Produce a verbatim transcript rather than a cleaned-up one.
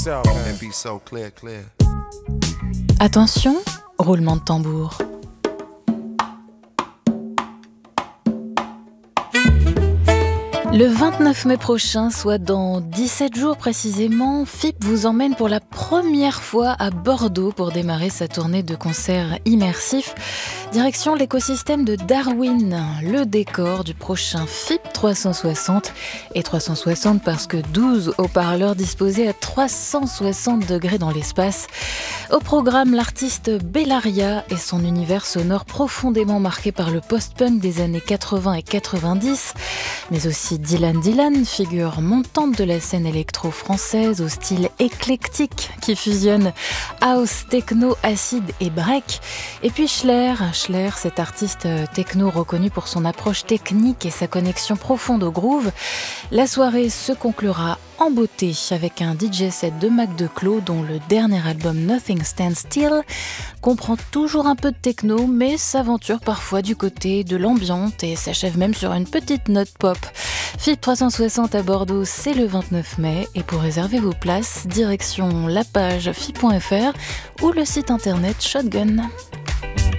And be so clear, clear. Attention, roulement de tambour. Le vingt-neuf mai prochain, soit dans dix-sept jours précisément, F I P vous emmène pour la première fois à Bordeaux pour démarrer sa tournée de concerts immersifs. Direction l'écosystème de Darwin, le décor du prochain F I P trois cent soixante. Et trois cent soixante parce que douze haut-parleurs disposés à trois cent soixante degrés dans l'espace. Au programme, l'artiste Bellaria et son univers sonore profondément marqué par le post-punk des années quatre-vingts et quatre-vingt-dix, mais aussi Dylan Dylan, figure montante de la scène électro-française au style éclectique qui fusionne house, techno, acid et break. Et puis Schler, Schler, cet artiste techno reconnu pour son approche technique et sa connexion profonde au groove. La soirée se conclura en beauté avec un D J set de Mac Declos dont le dernier album Nothing Stands Still comprend toujours un peu de techno mais s'aventure parfois du côté de l'ambiante et s'achève même sur une petite note pop. F I P trois cent soixante à Bordeaux, c'est le vingt-neuf mai et pour réserver vos places, direction la page F I P point F R ou le site internet Shotgun.